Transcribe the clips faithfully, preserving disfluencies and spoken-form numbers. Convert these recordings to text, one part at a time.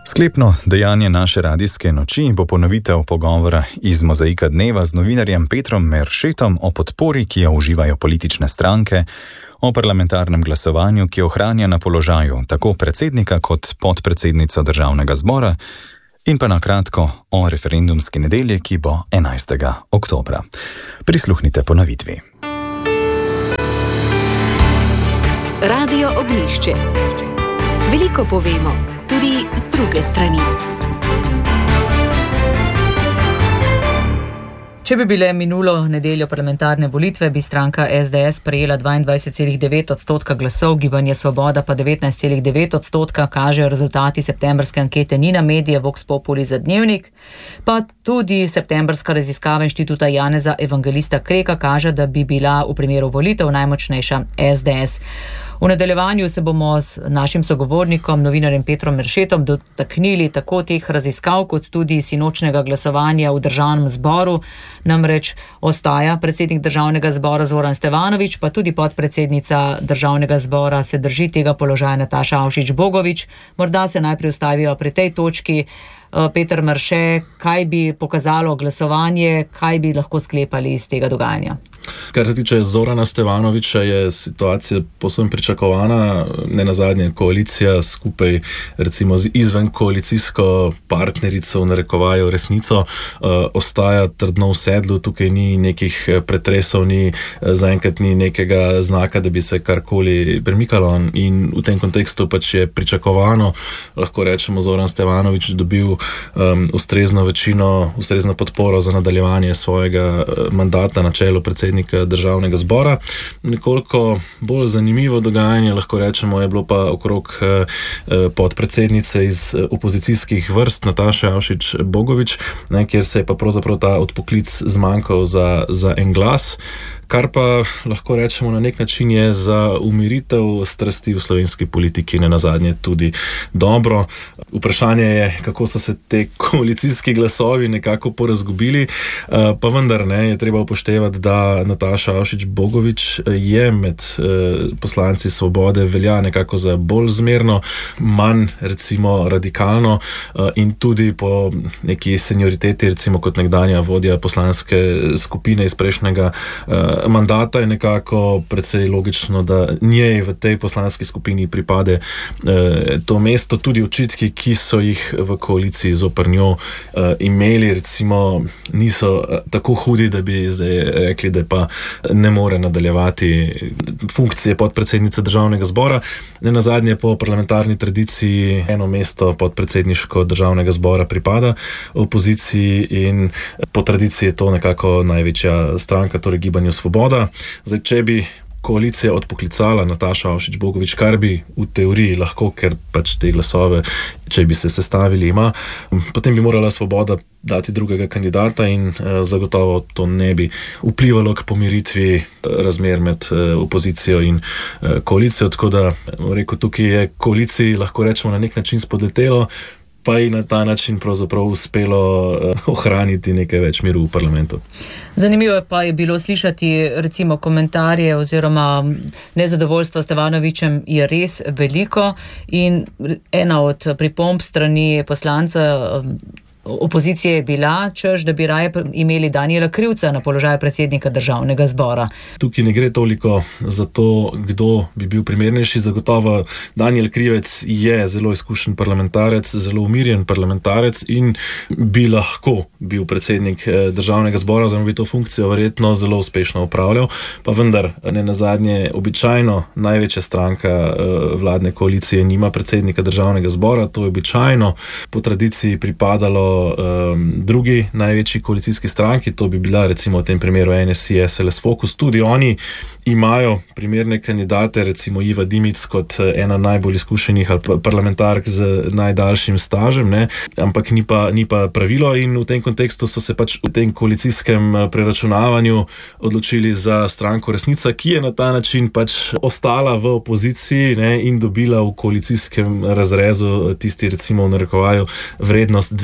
Sklepno dejanje naše radijske noči bo ponovitev pogovora iz Mozaika dneva z novinarjem Petrom Meršetom o podpori, ki jo uživajo politične stranke, o parlamentarnem glasovanju, ki ohranja na položaju tako predsednika kot podpredsednico državnega zbora, in pa na kratko o referendumski nedelji, ki bo enajstega oktobra. Prisluhnite ponovitvi. Radio Ognjišče. Veliko povemo, tudi z druge strani. Če bi bile minulo nedeljo parlamentarne volitve, bi stranka es de es prejela dvaindvajset celih devet odstotka glasov, Gibanje Svoboda pa devetnajst celih devet odstotka, kažejo rezultati septembrske ankete Nina Medije Vox Populi za Dnevnik, pa tudi septembrska raziskava Inštituta Janeza Evangelista Kreka kaže, da bi bila v primeru volitev najmočnejša es de es. V nadaljevanju se bomo s našim sogovornikom, novinarjem Petrom Meršetom, dotaknili tako teh raziskav, kot tudi sinočnega glasovanja v državnem zboru. Namreč ostaja predsednik državnega zbora Zoran Stevanović, pa tudi podpredsednica državnega zbora se drži tega položaja Nataša Avšič Bogovič. Morda se najprej ustavijo pri tej točki. Peter Merše, kaj bi pokazalo glasovanje, kaj bi lahko sklepali iz tega dogajanja? Kar se tiče Zorana Stevanovića, je situacija povsem pričakovana. Ne nazadnje koalicija skupaj recimo z izven koalicijsko partnerico v narekovaju resnico ostaja trdno v sedlu. Tukaj ni nekih pretresov, ni zaenkrat ni nekega znaka, da bi se karkoli premikalo, in v tem kontekstu pač je pričakovano, lahko rečemo, Zoran Stevanović dobil um, ustrezno večino, ustrezno podporo za nadaljevanje svojega mandata na čelu predsednika državnega zbora. Nekoliko bolj zanimivo dogajanje, lahko rečemo, je bilo pa okrog eh, podpredsednice iz opozicijskih vrst Nataše Avšič Bogovič, ne, kjer se je pa pravzaprav ta odpoklic zmanjkal za, za en glas, kar pa lahko rečemo na nek način je za umiritev strasti v slovenski politiki ne nazadnje tudi dobro. Vprašanje je, kako so se te koalicijski glasovi nekako porazgubili, pa vendar ne, je treba upoštevati, da Nataša Avšič Bogovič je med poslanci Svobode velja nekako za bolj zmerno, manj recimo radikalno in tudi po neki senioriteti, recimo kot nekdanja vodja poslanske skupine iz prejšnjega mandata, je nekako precej logično, da njej v tej poslanski skupini pripade eh, to mesto. Tudi očitki, ki so jih v koaliciji zoper njo eh, imeli, recimo niso eh, tako hudi, da bi zdaj rekli, da pa ne more nadaljevati funkcije podpredsednice državnega zbora. Ne nazadnje po parlamentarni tradiciji eno mesto podpredsedniško državnega zbora pripada opoziciji in po tradiciji je to nekako največja stranka, torej Gibanje Svoboda. Zdaj, če bi koalicija odpoklicala Nataša Avšič Bogovič, kar bi v teoriji lahko, ker pač te glasove, če bi se sestavili, ima, potem bi morala Svoboda dati drugega kandidata in eh, zagotovo to ne bi vplivalo k pomiritvi razmer med eh, opozicijo in eh, koalicijo, tako da rekel, tukaj je koaliciji lahko rečemo na nek način spodletelo, pa je na ta način pravzaprav uspelo uh, ohraniti nekaj več miru v parlamentu. Zanimivo pa je bilo slišati recimo komentarje oziroma nezadovoljstvo Stevanovićem je res veliko in ena od pripomb strani poslanca opozicije je bila, češ, da bi raje imeli Danijela Krivca na položaju predsednika državnega zbora. Tukaj ne gre toliko za to, kdo bi bil primernejši. Zagotovo Danijel Krivec je zelo izkušen parlamentarec, zelo umirjen parlamentarec in bi lahko bil predsednik državnega zbora, oziroma bi to funkcijo verjetno zelo uspešno upravljal. Pa vendar, ne nazadnje, običajno največja stranka vladne koalicije nima predsednika državnega zbora. To je običajno po tradiciji pripadalo Um, drugi največji koalicijski stranki, to bi bila recimo v tem primeru en es i es el es Focus. Tudi oni imajo primerne kandidate, recimo Iva Dimic kot ena najbolj izkušenih parlamentark z najdaljšim stažem, ne? Ampak ni pa, ni pa pravilo in v tem kontekstu so se pač v tem koalicijskem preračunavanju odločili za stranko Resnica, ki je na ta način pač ostala v opoziciji, ne? In dobila v koalicijskem razrezu tisti recimo v narekovaju vrednost dveh ministrov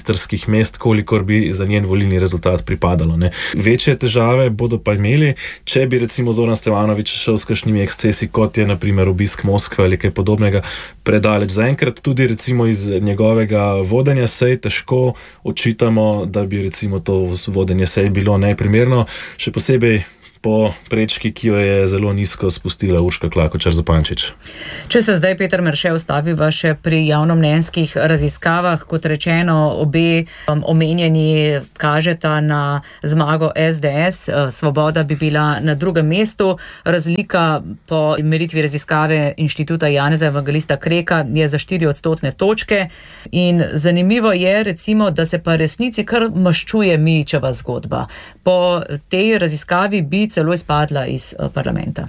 ministrskih mest, kolikor bi za njen volilni rezultat pripadalo. Ne. Večje težave bodo pa imeli, če bi recimo Zoran Stevanović šel s kakšnimi ekscesi, kot je na primer obisk Moskve ali kaj podobnega, predaleč. Zaenkrat tudi recimo iz njegovega vodenja sej težko očitamo, da bi recimo to vodenje sej bilo neprimerno, še posebej po prečki, ki jo je zelo nizko spustila Urška Klakočar Zupančič. Če se zdaj, Peter Merše, ustaviva še pri javnomnenjskih raziskavah, kot rečeno, obe um, omenjeni kažeta na zmago S D S, Svoboda bi bila na drugem mestu, razlika po meritvi raziskave Inštituta Janeza Evangelista Kreka je za štiri odstotne točke in zanimivo je recimo, da se pa resnici kar maščuje Mijićeva zgodba. Po tej raziskavi bi celo izpadla iz parlamenta.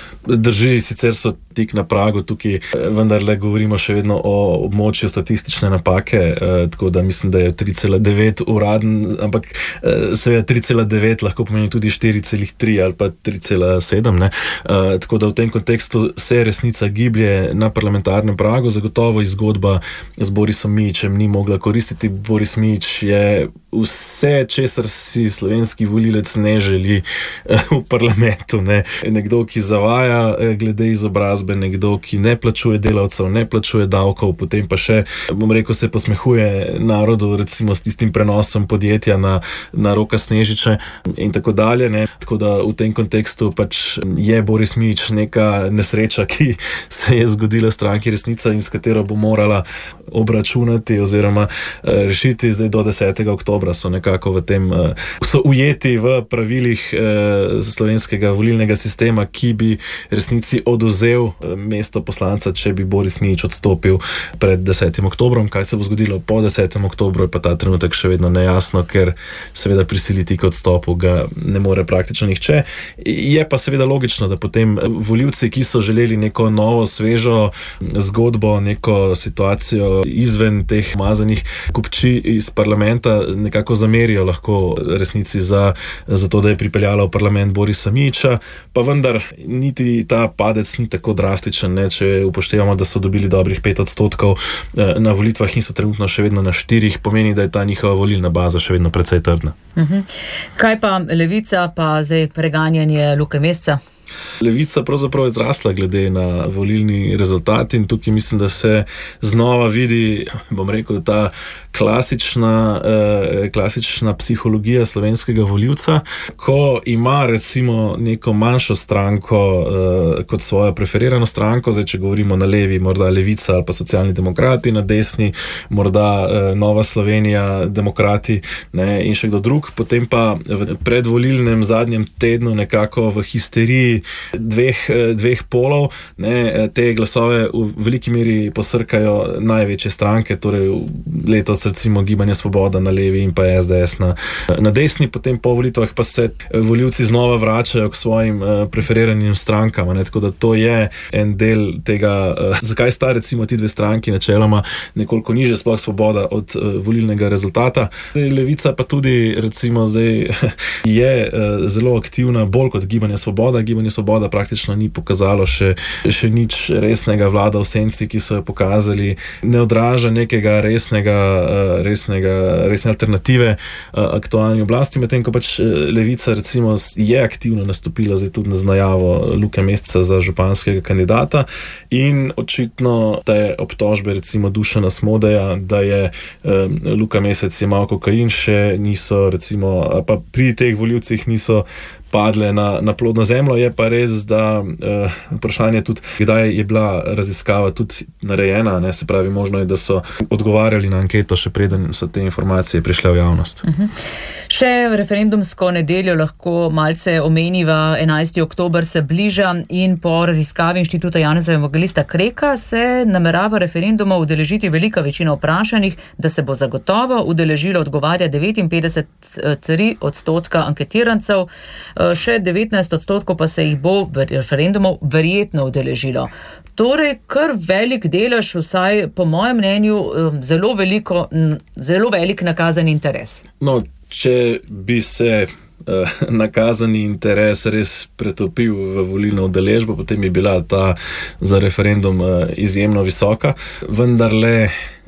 Drži, sicer so tik na pragu tukaj, vendar le govorimo še vedno o območju statistične napake, eh, tako da mislim, da je tri cela devet uraden, ampak eh, seveda tri cela devet lahko pomeni tudi štiri cela tri ali pa tri cela sedem, ne. Eh, tako da v tem kontekstu se resnica giblje na parlamentarnem pragu, zagotovo izgodba z Borisom Mijićem ni mogla koristiti. Boris Mijić je vse, česar si slovenski volilec ne želi eh, v parlamentu, ne. Nekdo, ki zavaja glede izobrazbe, nekdo, ki ne plačuje delavcev, ne plačuje davkov, potem pa še, bom rekel, se posmehuje narodu, recimo s tistim prenosom podjetja na, na Roka Snežiča in tako dalje, ne. Tako da v tem kontekstu pač je Boris Mijić neka nesreča, ki se je zgodila stranki Resnica in s katero bo morala obračunati oziroma rešiti. Zdaj do desetega oktobra so nekako v tem, so ujeti v pravilih slovenskega volilnega sistema, ki bi Resnici oduzel mesto poslanca, če bi Boris Mijić odstopil pred desetim oktobrom. Kaj se bo zgodilo po desetem oktobru, je pa ta trenutek še vedno nejasno, ker seveda prisiliti k odstopu ga ne more praktično nihče. Je pa seveda logično, da potem volivci, ki so želeli neko novo, svežo zgodbo, neko situacijo izven teh mazanih kupči iz parlamenta, nekako zamerijo lahko Resnici za, za to, da je pripeljala v parlament Borisa Mijića, pa vendar niti ta padec ni tako drastičen, ne, če upoštevamo, da so dobili dobrih pet odstotkov na volitvah in so trenutno še vedno na štirih, pomeni, da je ta njihova volilna baza še vedno precej trdna. Uh-huh. Kaj pa Levica, pa zdaj preganjanje Luke Mesca? Levica pravzaprav je zrasla glede na volilni rezultat in tukaj mislim, da se znova vidi, bom rekel, ta klasična, eh, klasična psihologija slovenskega volivca, ko ima recimo neko manjšo stranko eh, kot svojo preferirano stranko, zdaj če govorimo na levi, morda Levica ali pa Socialni demokrati, na desni morda eh, Nova Slovenija, demokrati, ne, in še kdo drug, potem pa v predvolilnem zadnjem tednu nekako v histeriji dveh, dveh polov, ne, te glasove v veliki meri posrkajo največje stranke, torej letos recimo Gibanje Svoboda na levi in pa S D S na, na desni, potem po volitvah pa se volivci znova vračajo k svojim uh, preferiranim strankam, ne, tako da to je en del tega, uh, zakaj sta recimo ti dve stranki načeloma nekoliko niže, sploh Svoboda od uh, volilnega rezultata. Zdaj, Levica pa tudi recimo zdaj je uh, zelo aktivna, bolj kot Gibanje Svoboda. Gibanje Svoboda praktično ni pokazalo še, še nič resnega, vlada v senci, ki so jo pokazali, ne odraža nekega resnega, resnega, resne alternative aktualni oblasti, medtem ko pač Levica recimo je aktivno nastopila zdaj tudi z najavo Luke Mesca za županskega kandidata in očitno te obtožbe recimo Dušana Smodeja, da je um, Luka Mesec jemal kokain, še niso recimo, pa pri teh volivcih niso padle na, na plodno zemljo. Je pa res, da uh, vprašanje tudi, kdaj je bila raziskava tudi narejena, ne, se pravi, možno je, da so odgovarjali na anketo, še preden so te informacije prišle v javnost. Uh-huh. Še referendumsko nedeljo lahko malce omeniva, enajsti oktober se bliža in po raziskavi Inštituta Janeza Evangelista Kreka se namerava referenduma udeležiti velika večina vprašanih, da se bo zagotovo udeležilo, odgovarja devetinpetdeset celih tri odstotka anketirancev, še devetnajst odstotkov pa se jih bo v referendumu verjetno udeležilo. Torej, kar velik delež, vsaj po mojem mnenju, zelo veliko, zelo velik nakazan interes. No, če bi se uh, nakazani interes res pretopil v volilno udeležbo, potem bi bila ta za referendum uh, izjemno visoka. Vendarle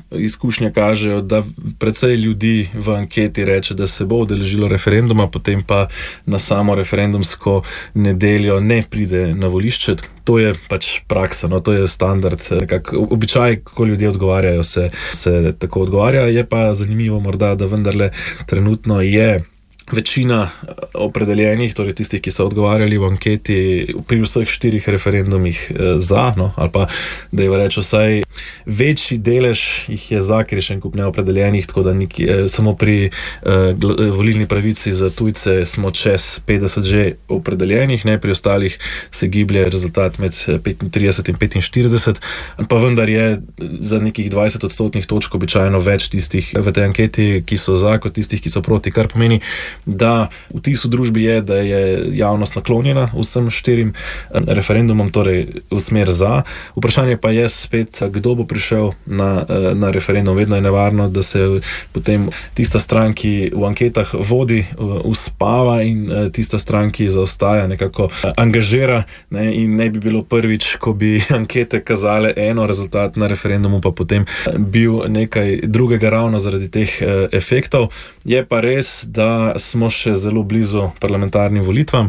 izkušnje kažejo, da precej ljudi v anketi reče, da se bo udeležilo referenduma, potem pa na samo referendumsko nedeljo ne pride na volišče. To je pač praksa, no, to je standard, nekako običaj, ko ljudje odgovarjajo, se, se tako odgovarja. Je pa zanimivo morda, da vendarle trenutno je večina opredeljenih, torej tistih, ki so odgovarjali v anketi pri vseh štirih referendumih za, no, ali pa, da je reč vsaj večji delež jih je za, ker je še en kup neopredeljenih, tako da nik, eh, samo pri eh, volilni pravici za tujce smo čez petdeset že opredeljenih, ne, pri ostalih se giblje rezultat med petintrideset in petinštirideset, pa vendar je za nekih dvajset odstotnih točk običajno več tistih v tej anketi, ki so za, kot tistih, ki so proti, kar pomeni, da vtis v družbi je, da je javnost naklonjena vsem štirim referendumom, torej v smer za. Vprašanje pa je spet, kdo bo prišel na, na referendum. Vedno je nevarno, da se potem tista stran, ki v anketah vodi, uspava in tista stran, ki zaostaja, nekako angažira, ne, in ne bi bilo prvič, ko bi ankete kazale eno, rezultat na referendumu pa potem bil nekaj drugega ravno zaradi teh efektov. Je pa res, da smo še zelo blizu parlamentarnim volitvam,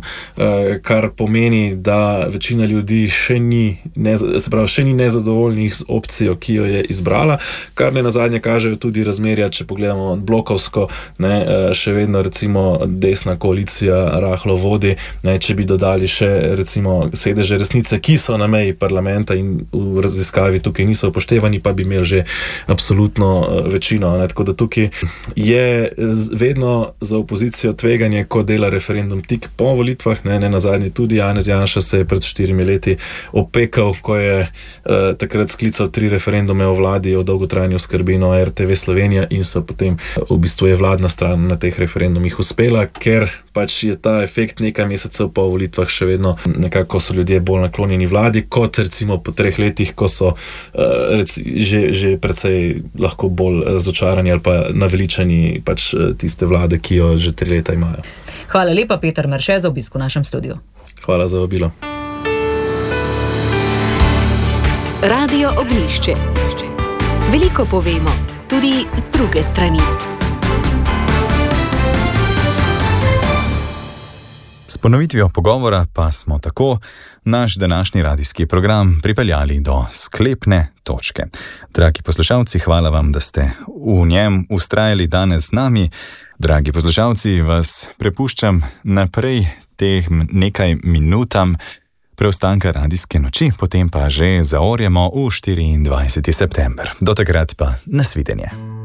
kar pomeni, da večina ljudi še ni, ne, se pravi, še ni nezadovoljnih z opcijo, ki jo je izbrala, kar ne nazadnje kažejo tudi razmerja, če pogledamo blokovsko, ne, še vedno recimo desna koalicija rahlo vodi, ne, če bi dodali še recimo sedeže resnice, ki so na meji parlamenta in v raziskavi tukaj niso upoštevani, pa bi imeli že absolutno večino, ne, tako da tukaj je vedno za opozicijo tveganje, ko dela referendum tik po volitvah, ne, ne nazadnje tudi Janez Janša se je pred štirimi leti opekal, ko je uh, takrat sklical tri referendume o vladi, o dolgotrajni oskrbi in o R T V Slovenija in so potem v bistvu je vladna stran na teh referendumih uspela, ker pač je ta efekt nekaj mesecev po volitvah še vedno nekako so ljudje bolj naklonjeni vladi, kot recimo po treh letih, ko so uh, reci, že, že precej lahko bolj razočarani ali pa naveličani pač tiste vlade, ki jo že tri leta imajo. Hvala lepa, Peter Merše, za obisk v našem studiu. Hvala za vabilo. Radio Oglišče. Veliko povemo, tudi z druge strani. S ponovitvijo pogovora pa smo tako naš današnji radijski program pripeljali do sklepne točke. Dragi poslušalci, hvala vam, da ste v njem ustrajali danes z nami. Dragi poslušalci, vas prepuščam naprej teh nekaj minutam preostanka radijske noči, potem pa že zaorjemo v štiriindvajseti september. Do takrat pa nasvidenje.